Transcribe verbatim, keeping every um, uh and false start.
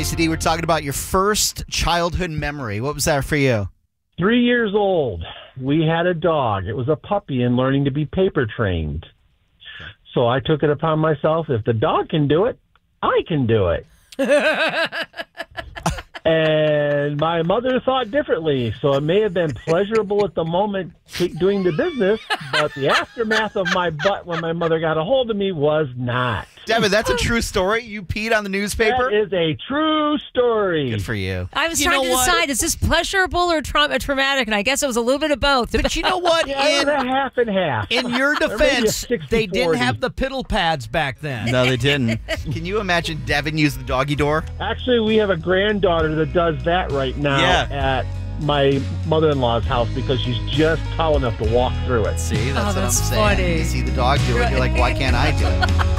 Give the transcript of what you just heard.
C D, we're talking about your first childhood memory. What was that for you? Three years old. We had a dog. It was a puppy and learning to be paper trained. So I took it upon myself. If the dog can do it, I can do it. And my mother thought differently, so it may have been pleasurable at the moment doing the business, but the aftermath of my butt when my mother got a hold of me was not. Devin, that's a true story? You peed on the newspaper? That is a true story. Good for you. I was You trying know to what? decide, is this pleasurable or tra- traumatic? And I guess it was a little bit of both. But you know what? Yeah, it In, was a half and half. in your Or maybe a defense, sixty they didn't forty. have the piddle pads back then. No, they didn't. Can you imagine Devin use the doggy door? Actually, we have a granddaughter that does that right now Yeah. at my mother-in-law's house because she's just tall enough to walk through it. See, that's Oh, what that's I'm saying. funny. You see the dog do it, you're like, why can't I do it?